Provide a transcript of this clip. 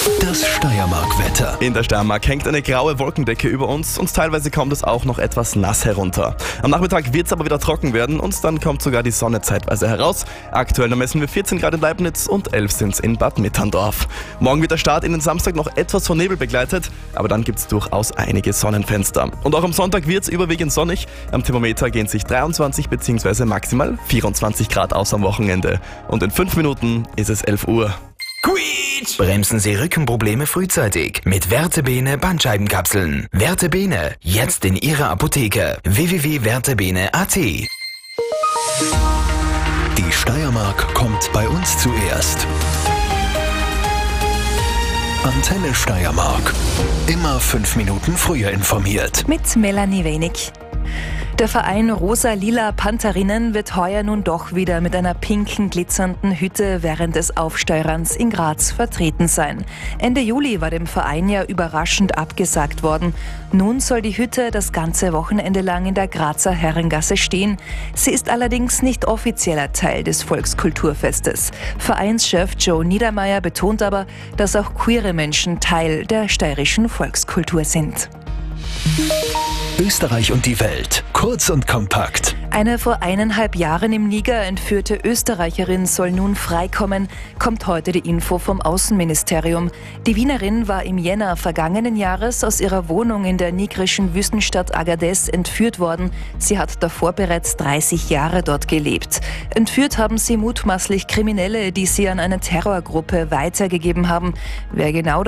Das Steiermark-Wetter. In der Steiermark hängt eine graue Wolkendecke über uns und teilweise kommt es auch noch etwas nass herunter. Am Nachmittag wird es aber wieder trocken werden und dann kommt sogar die Sonne zeitweise heraus. Aktuell messen wir 14 Grad in Leibniz und 11 sind es in Bad Mitterndorf. Morgen wird der Start in den Samstag noch etwas von Nebel begleitet, aber dann gibt es durchaus einige Sonnenfenster. Und auch am Sonntag wird es überwiegend sonnig. Am Thermometer gehen sich 23 bzw. maximal 24 Grad aus am Wochenende. Und in 5 Minuten ist es 11 Uhr. Quietsch! Bremsen Sie Rückenprobleme frühzeitig mit Vertebene Bandscheibenkapseln. Vertebene, jetzt in Ihrer Apotheke. www.vertebene.at. Die Steiermark kommt bei uns zuerst. Antenne Steiermark. Immer 5 Minuten früher informiert. Mit Melanie Wenig. Der Verein Rosa-Lila Pantherinnen wird heuer nun doch wieder mit einer pinken, glitzernden Hütte während des Aufsteurens in Graz vertreten sein. Ende Juli war dem Verein ja überraschend abgesagt worden. Nun soll die Hütte das ganze Wochenende lang in der Grazer Herrengasse stehen. Sie ist allerdings nicht offizieller Teil des Volkskulturfestes. Vereinschef Joe Niedermeyer betont aber, dass auch queere Menschen Teil der steirischen Volkskultur sind. Österreich und die Welt. Kurz und kompakt. Eine vor 1,5 Jahren im Niger entführte Österreicherin soll nun freikommen, kommt heute die Info vom Außenministerium. Die Wienerin war im Jänner vergangenen Jahres aus ihrer Wohnung in der nigerischen Wüstenstadt Agadez entführt worden. Sie hat davor bereits 30 Jahre dort gelebt. Entführt haben sie mutmaßlich Kriminelle, die sie an eine Terrorgruppe weitergegeben haben. Wer genau